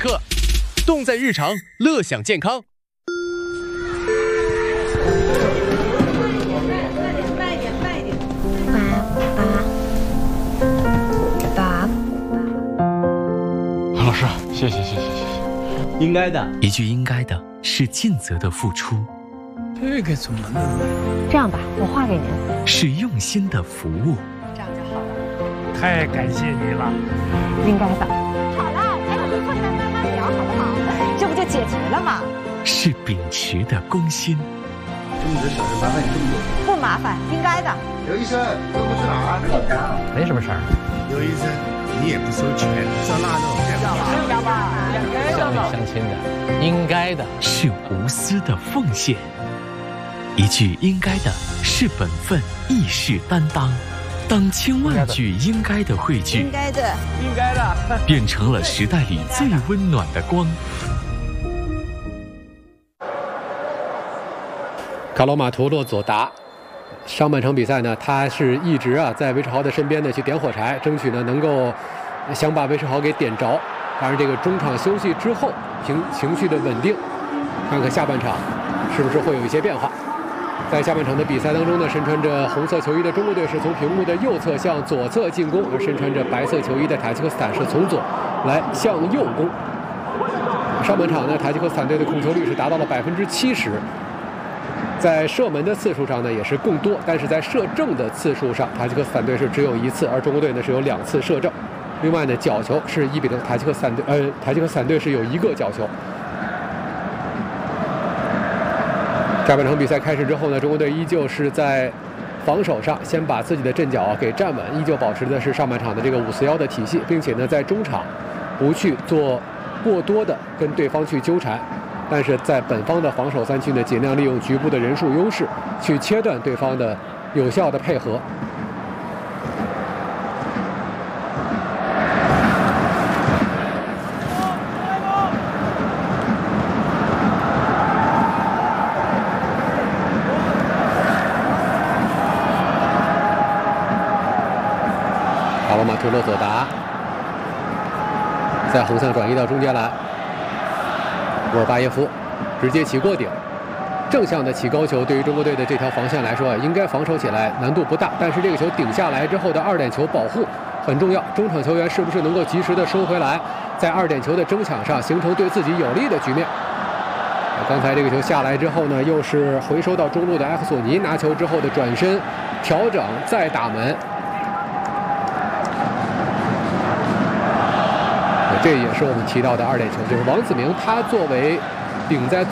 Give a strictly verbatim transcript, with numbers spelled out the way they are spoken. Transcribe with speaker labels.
Speaker 1: 课，动在日常，乐享健康。
Speaker 2: 慢一点，慢一点。
Speaker 3: 爸爸，
Speaker 4: 爸。老师，谢谢谢谢谢谢。
Speaker 5: 应该的，
Speaker 6: 一句应该的是尽责的付出。
Speaker 4: 这个怎么弄？
Speaker 3: 这样吧，我画给您。
Speaker 6: 是用心的服务。
Speaker 2: 这样就好了。
Speaker 4: 太感谢你了。
Speaker 3: 应该的。
Speaker 2: 好了，还有的困难慢慢聊，好不好？这不就解决了吗？
Speaker 6: 是秉持的公心。
Speaker 5: 这么多小事麻烦你这么多。
Speaker 2: 不麻烦，应该的。
Speaker 5: 刘医生，这不是哪儿？
Speaker 4: 没什么事儿。
Speaker 7: 刘医生，你也不收钱，照那弄。
Speaker 2: 要吧？
Speaker 4: 相亲相亲的，应该的。
Speaker 6: 是无私的奉献。一句应该的是本分，亦是担当。当千万句应该的汇聚，
Speaker 2: 应该的，
Speaker 4: 应该的，
Speaker 6: 变成了时代里最温暖的光。
Speaker 8: 卡罗马图洛佐达，上半场比赛呢，他是一直啊在韦世豪的身边呢去点火柴，争取呢能够想把韦世豪给点着。当然，这个中场休息之后，情情绪的稳定，看看下半场是不是会有一些变化。在下半场的比赛当中呢，身穿着红色球衣的中国队是从屏幕的右侧向左侧进攻，而身穿着白色球衣的塔吉克斯坦是从左来向右攻。上半场呢，塔吉克斯坦队的控球率是达到了百分之七十，在射门的次数上呢也是更多，但是在射正的次数上，塔吉克斯坦队是只有一次，而中国队呢是有两次射正。另外呢，角球是一比零，塔吉克斯坦队呃塔吉克斯坦队是有一个角球。下半场比赛开始之后呢，中国队依旧是在防守上先把自己的阵脚给站稳，依旧保持的是上半场的这个五四一的体系，并且呢在中场不去做过多的跟对方去纠缠，但是在本方的防守三区呢，尽量利用局部的人数优势去切断对方的有效的配合。卡罗马图洛佐达在横向转移到中间来，沃尔巴耶夫直接起过顶，正向的起高球对于中国队的这条防线来说应该防守起来难度不大，但是这个球顶下来之后的二点球保护很重要，中场球员是不是能够及时的收回来，在二点球的争抢上形成对自己有利的局面。刚才这个球下来之后呢，又是回收到中路的埃克索尼拿球之后的转身调整再打门，这也是我们提到的二点球，就是王子铭他作为顶在